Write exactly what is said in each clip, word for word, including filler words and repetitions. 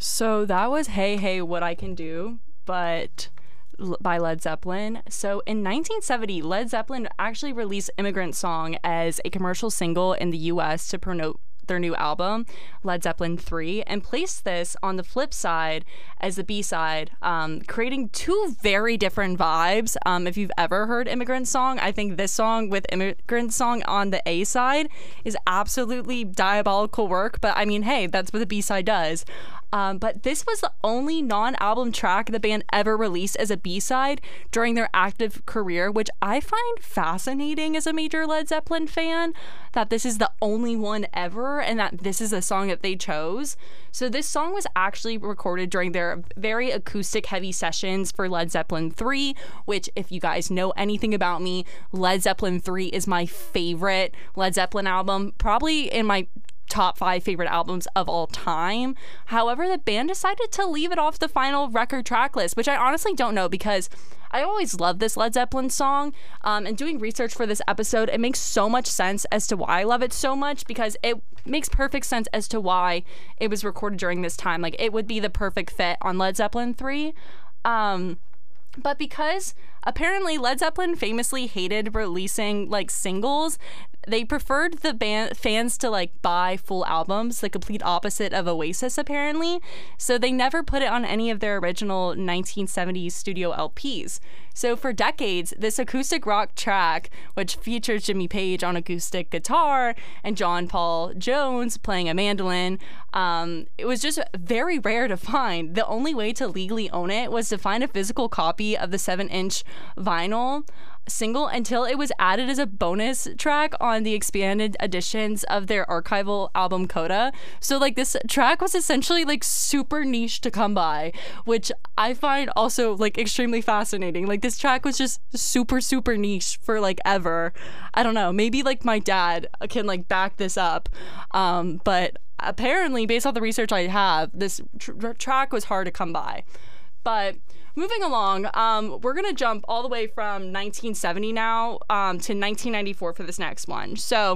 So that was Hey Hey What I Can Do, but by Led Zeppelin. So in nineteen seventy, Led Zeppelin actually released Immigrant Song as a commercial single in the U S to promote their new album, Led Zeppelin three, and placed this on the flip side as the B-side, um, creating two very different vibes. Um, if you've ever heard Immigrant Song, I think this song with Immigrant Song on the A side is absolutely diabolical work, but I mean, hey, that's what the B-side does. Um, but this was the only non-album track the band ever released as a B-side during their active career, which I find fascinating as a major Led Zeppelin fan, that this is the only one ever and that this is a song that they chose. So this song was actually recorded during their very acoustic heavy sessions for Led Zeppelin three, which if you guys know anything about me, Led Zeppelin three is my favorite Led Zeppelin album, probably in my top five favorite albums of all time. However, the band decided to leave it off the final record track list, which I honestly don't know because I always loved this Led Zeppelin song. Um, and doing research for this episode, it makes so much sense as to why I love it so much because it makes perfect sense as to why it was recorded during this time. Like, it would be the perfect fit on Led Zeppelin three. Um, but because apparently Led Zeppelin famously hated releasing like singles, they preferred the band fans to like buy full albums, the complete opposite of Oasis apparently. So they never put it on any of their original nineteen seventies studio L Ps. So for decades, this acoustic rock track, which features Jimmy Page on acoustic guitar and John Paul Jones playing a mandolin, um, it was just very rare to find. The only way to legally own it was to find a physical copy of the seven inch vinyl single until it was added as a bonus track on the expanded editions of their archival album Coda. So like this track was essentially like super niche to come by, which I find also like extremely fascinating. Like this track was just super super niche for like ever. I don't know, maybe like my dad can like back this up, um but apparently based off the research I have, this tr- track was hard to come by. But moving along, um, we're going to jump all the way from nineteen seventy now um, to nineteen ninety-four for this next one. So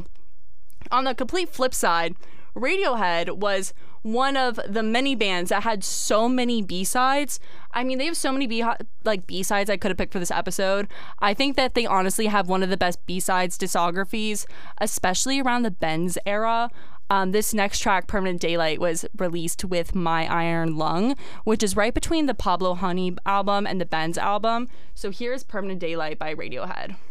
on the complete flip side, Radiohead was one of the many bands that had so many B-sides. I mean, they have so many B like B-sides I could have picked for this episode. I think that they honestly have one of the best B-sides discographies, especially around the Benz era. Um, this next track, Permanent Daylight, was released with My Iron Lung, which is right between the Pablo Honey album and the Benz album. So here's Permanent Daylight by Radiohead.